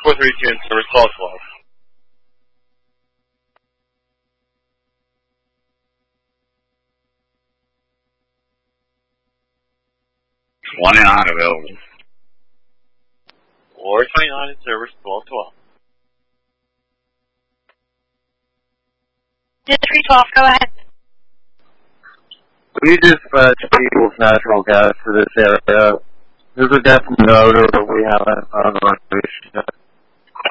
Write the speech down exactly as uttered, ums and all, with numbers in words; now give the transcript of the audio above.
four three two in service, call twelve. twenty-nine available. four twenty-nine in service, twelve twelve. three twelve, go ahead. We dispatch People's Natural Gas to this area. There's a definite odor, but we haven't found a location yet.